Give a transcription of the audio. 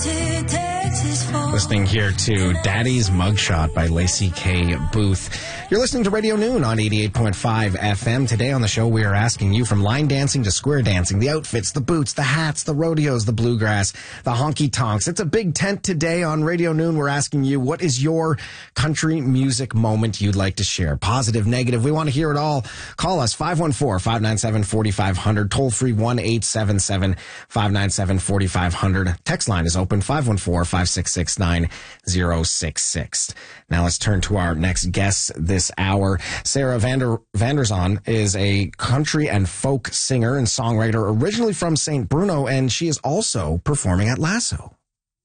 Listening here to Daddy's Mugshot by Lacey K. Booth. You're listening to Radio Noon on 88.5 FM. Today on the show, we are asking you from line dancing to square dancing, the outfits, the boots, the hats, the rodeos, the bluegrass, the honky-tonks. It's a big tent today on Radio Noon. We're asking you, what is your country music moment you'd like to share? Positive, negative, we want to hear it all. Call us 514-597-4500, toll free 1-877-597-4500. Text line is open 514-566-9066. Now let's turn to our next guest this hour. Sarah Vanderzon is a country and folk singer and songwriter originally from St. Bruno, and she is also performing at Lasso.